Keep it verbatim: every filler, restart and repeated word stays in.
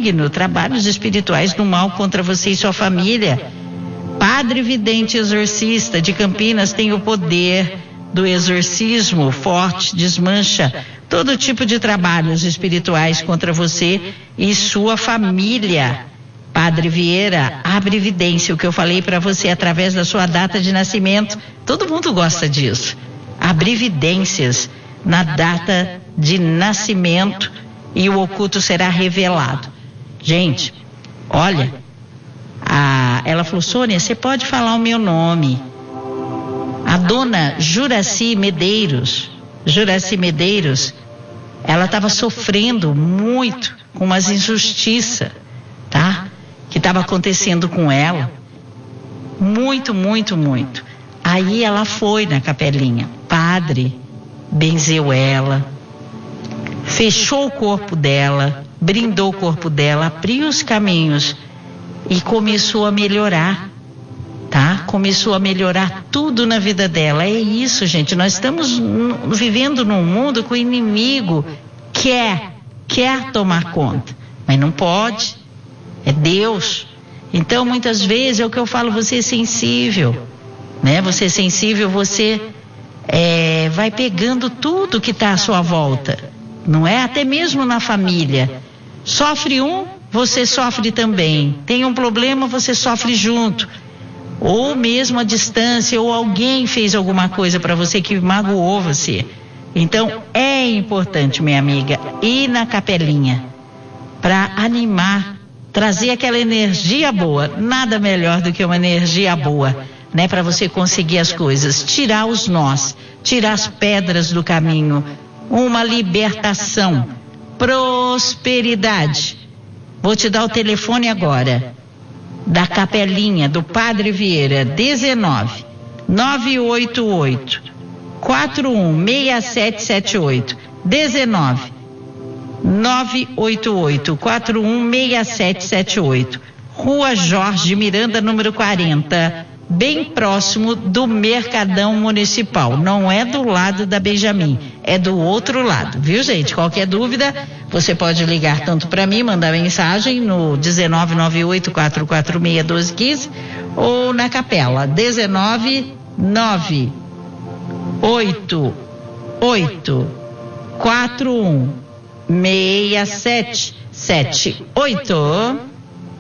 maligno, trabalhos espirituais do mal contra você e sua família. Padre Vidente Exorcista de Campinas tem o poder do exorcismo forte, desmancha todo tipo de trabalhos espirituais contra você e sua família. Padre Vieira, abre evidência, o que eu falei para você através da sua data de nascimento. Todo mundo gosta disso. Abre evidências na data de nascimento e o oculto será revelado. Gente, olha, a, ela falou, Sônia, você pode falar o meu nome. A dona Juraci Medeiros, Juraci Medeiros, ela estava sofrendo muito com umas injustiças, tá? Que estava acontecendo com ela. Muito, muito, muito. Aí ela foi na capelinha. Padre benzeu ela, fechou o corpo dela, brindou o corpo dela, abriu os caminhos e começou a melhorar, tá? Começou a melhorar tudo na vida dela. É isso, gente. Nós estamos vivendo num mundo que o inimigo quer, quer tomar conta, mas não pode. É Deus. Então, muitas vezes, é o que eu falo, você é sensível, né? Você é sensível, você é, vai pegando tudo que está à sua volta, não é? Até mesmo na família. Sofre um, você sofre também. Tem um problema, você sofre junto. Ou mesmo à distância, ou alguém fez alguma coisa para você que magoou você. Então, é importante, minha amiga, ir na capelinha para animar, trazer aquela energia boa. Nada melhor do que uma energia boa, né? Para você conseguir as coisas, tirar os nós, tirar as pedras do caminho, uma libertação, prosperidade. Vou te dar o telefone agora, da capelinha do Padre Vieira, dezenove, nove oito oito, quatro um seis sete sete oito, dezenove, nove oito oito, quatro um seis sete sete oito, Rua Jorge Miranda, número quarenta, bem próximo do Mercadão Municipal. Não é do lado da Benjamin, é do outro lado, viu, gente? Qualquer dúvida, você pode ligar tanto para mim, mandar mensagem no dezenove, nove oito, quatro quatro seis, doze quinze ou na capela, dezenove, nove oito oito, quatro um seis sete sete oito.